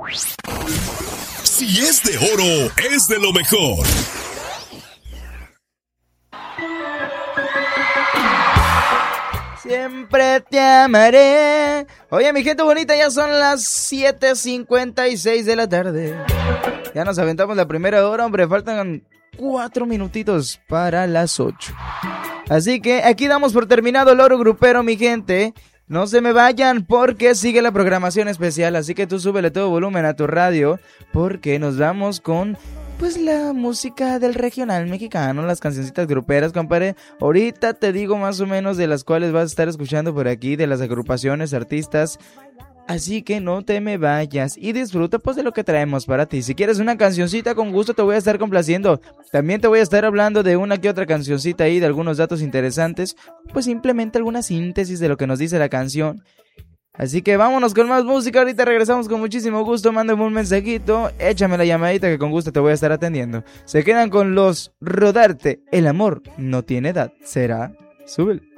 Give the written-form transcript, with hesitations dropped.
Si es de oro, es de lo mejor. Siempre te amaré. Oye, mi gente bonita, ya son las 7:56 de la tarde. Ya nos aventamos la primera hora, hombre. Faltan 4 minutitos para las 8. Así que aquí damos por terminado el oro grupero, mi gente. No se me vayan porque sigue la programación especial. Así que tú súbele todo volumen a tu radio, porque nos vamos con... pues la música del regional mexicano, las cancioncitas gruperas, compadre. Ahorita te digo más o menos de las cuales vas a estar escuchando por aquí, de las agrupaciones, artistas. Así que no te me vayas y disfruta pues de lo que traemos para ti. Si quieres una cancioncita, con gusto te voy a estar complaciendo. También te voy a estar hablando de una que otra cancioncita ahí, de algunos datos interesantes. Pues simplemente alguna síntesis de lo que nos dice la canción. Así que vámonos con más música, ahorita regresamos con muchísimo gusto, mándame un mensajito, échame la llamadita que con gusto te voy a estar atendiendo. Se quedan con los Rodarte, el amor no tiene edad, será, súbelo.